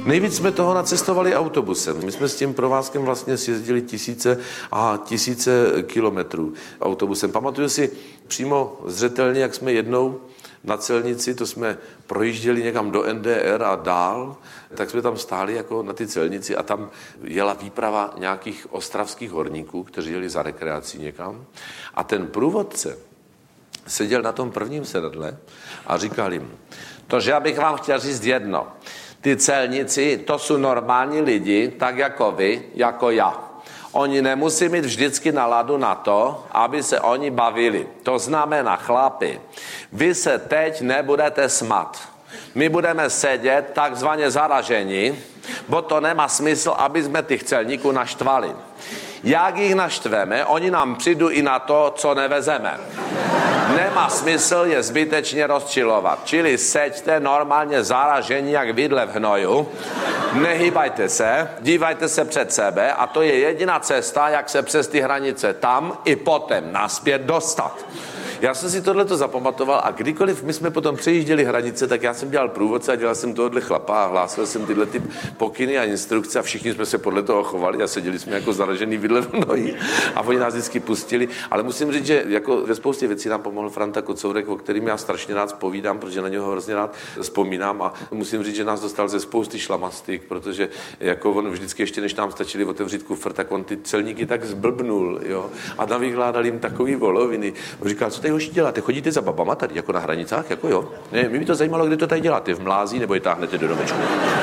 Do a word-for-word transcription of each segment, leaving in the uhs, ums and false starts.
Nejvíc jsme toho nacestovali autobusem. My jsme s tím provázkem vlastně sjezdili tisíce a tisíce kilometrů autobusem. Pamatuju si přímo zřetelně, jak jsme jednou na celnici, to jsme projížděli někam do N D R a dál, tak jsme tam stáli jako na ty celnici a tam jela výprava nějakých ostravských horníků, kteří jeli za rekreací někam. A ten průvodce seděl na tom prvním sedadle a říkal jim, to, že já bych vám chtěl říct jedno. Ty celníci, to jsou normální lidi, tak jako vy, jako já. Oni nemusí mít vždycky náladu na to, aby se oni bavili. To znamená, chlapi, vy se teď nebudete smát. My budeme sedět takzvaně zaraženi, bo to nemá smysl, aby jsme těch celníků naštvali. Jak jich naštveme, oni nám přijdou i na to, co nevezeme. Nemá smysl je zbytečně rozčilovat. Čili seďte normálně zaražení jak vidle v hnoju, nehýbajte se, dívajte se před sebe a to je jediná cesta, jak se přes ty hranice tam i potom naspět dostat. Já jsem si tohleto zapamatoval a kdykoliv my jsme potom přejížděli hranice, tak já jsem dělal průvodce a dělal jsem tohohle chlapa a hlásil jsem tyhle ty pokyny a instrukce a všichni jsme se podle toho chovali a seděli jsme jako zaražený vidle v nohy a oni nás vždycky pustili. Ale musím říct, že jako ve spoustě věcí nám pomohl Franta Kocourek, o kterým já strašně rád zpovídám, protože na něho hrozně rád vzpomínám a musím říct, že nás dostal ze spousty šlamastik, protože jako on vždycky ještě než nám stačili otevřít kufr, tak on ty celníky tak zblbnul, jo, a navykládal jim takový voloviny. On říkal, co tady hoši děláte? Chodíte za babama tady, jako na hranicách, jako jo? Ne, mě by to zajímalo, kde to tady děláte, v mlází, nebo je táhnete do domečku.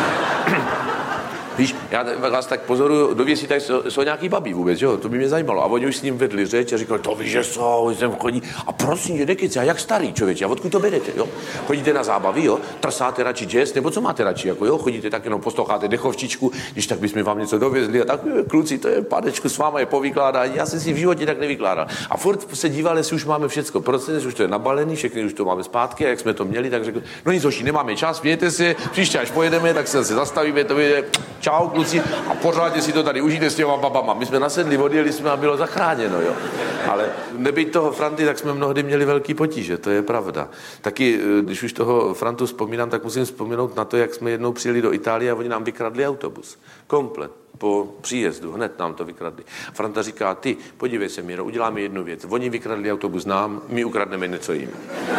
Víš, já vás tak pozoruju, do věcí tak jsou, jsou nějaký babí vůbec, jo? To by mě zajímalo. A oni už s ním vedli řeč a říkali, to víš, že jsou, sem chodí. A prosím, jde keca, jak starý člověk, a odkud to berete, jo? Chodíte na zábavy, jo? Trsáte radši jazz, nebo co máte radši, jako jo? Chodíte tak jenom posloucháte dechovčičku, když tak bychom vám něco dovezli a tak, kluci, to je pádečku s váma je povykládá. Já jsem si v životě tak nevykládal. A furt se díval, jestli už máme všecko proces, už to je nabalený, všechny už to máme zpátky, a jak jsme to měli, tak řekl, no nic hoši, nemáme čas, mějte si, příště až pojedeme, tak se zastavíme, to vyjde, čau kluci, a pořádně si to tady užijte s těma babama. My jsme nasedli, odjeli jsme a bylo zachráněno, jo. Ale nebýt toho Franty, tak jsme mnohdy měli velký potíže, to je pravda. Taky, když už toho Frantu vzpomínám, tak musím vzpomenout na to, jak jsme jednou přijeli do Itálie a oni nám vykradli autobus. Komplet. Po příjezdu, hned nám to vykradli. Franta říká, ty, podívej se, Míro, uděláme jednu věc. Oni vykradli autobus nám, my ukradneme něco jim.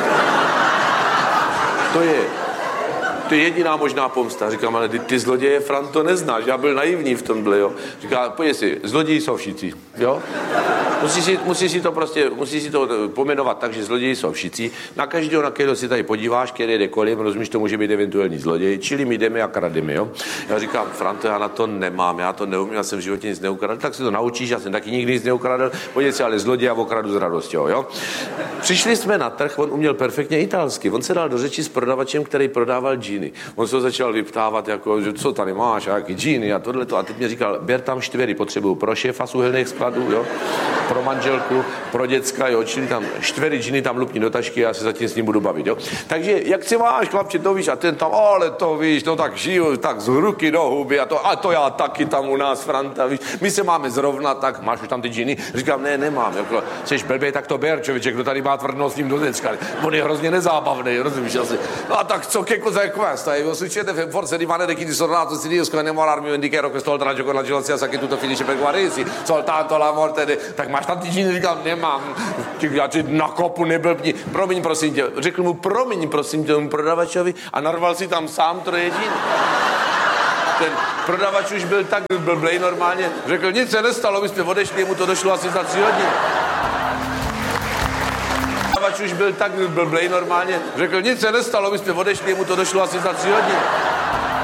To je... To je jediná možná pomsta. Říkám, ale ty, ty zloděje, Franto, neznáš. Já byl naivní v tomhle, jo. Říká, pojď si, zloději jsou všichni, jo. Musíš si, musíš si to prostě, musíš si to pomenovat tak, že zloději jsou všichni. Na každého, na kterého si tady podíváš, který jde kolem, rozumíš, to může být eventuální zloděj, čili my jdeme a krademe, jo. Já říkám, Franto, já na to nemám, já to neumím, já jsem v životě nic neukradl, tak si to naučíš, já jsem taky nikdy nic neukradl, pojď si ale zloděj a okradu s radostí, jo. Přišli jsme na trh, on uměl perfektně italsky, on se dal do řeči s prodavačem, který prodával džíny. On se začal vyptávat, jako, že co tady máš, a jaký džíny a tohleto. A teď mě říkal, ber tam čtyři, potřebuju pro šéfa z uhelných skladů, jo, pro manželku, pro děcka, jo, čili tam čtyři džíny tam lupni do tašky a já se zatím s ním budu bavit, jo. Takže, jak si máš, chlapče, to víš, a ten tam, ale to víš, no tak žiju, tak z ruky do huby a to, a to já taky tam u nás, Franta, víš, my se máme zrovna, tak máš už tam ty džíny? Říkám, ne, nemám, jako, seš blbej, tak to ber, člověče, kdo tady má tvrdnou s ním do děcka. On je hrozně nezábavný, rozumíš, asi. No a tak co, che cosa è questo? E succede forse rimanere chi di sornato si riesco a innamorarmi di che questo oltraggio con la gelossia sa che tutto finisce per guarirsi, soltanto la morte de... Tak máš tam ty džíny? Říkám, nemám. Já ti na kopu neblbni. Promiň, prosím tě. Řekl mu, promiň, prosím tě, tomu prodavačovi a narval si tam sám troje džín. Ten prodavač už byl tak blblej normálně. Řekl, nic se nestalo, my jsme odešli, mu to došlo asi za tři hodiny. Prodavač už byl tak blblej normálně. Řekl, nic se nestalo, my jsme odešli, mu to došlo asi za tři hodiny.